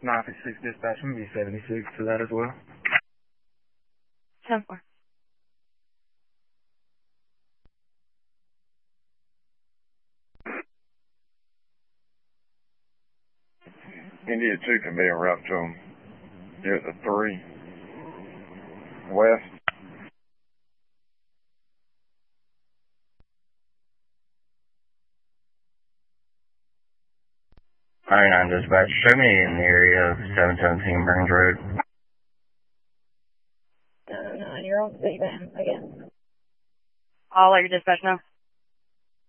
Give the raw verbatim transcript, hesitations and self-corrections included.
nine fifty-six dispatch, I'm going to be seventy-six to that as well. ten four. India two can be en route to them. You're at the three west. ninety-nine dispatch, show me in the area of seven seventeen Burns Road. No, no, you're on city van again. I'll let your dispatch know.